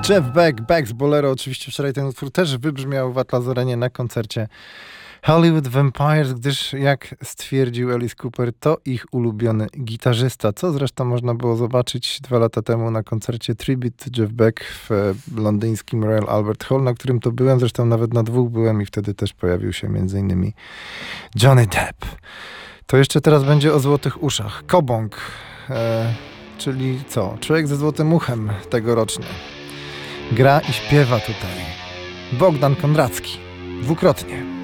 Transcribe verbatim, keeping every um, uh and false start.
Jeff Beck, Beck z Bolero. Oczywiście wczoraj ten utwór też wybrzmiał w Atlas Arenie na koncercie Hollywood Vampires, gdyż jak stwierdził Alice Cooper, to ich ulubiony gitarzysta, co zresztą można było zobaczyć dwa lata temu na koncercie Tribute to Jeff Beck w londyńskim Royal Albert Hall, na którym to byłem, zresztą nawet na dwóch byłem i wtedy też pojawił się między innymi Johnny Depp. To jeszcze teraz będzie o złotych uszach. Kobong, e, czyli co? Człowiek ze złotym uchem tegoroczny. Gra i śpiewa tutaj Bogdan Kondracki. Dwukrotnie.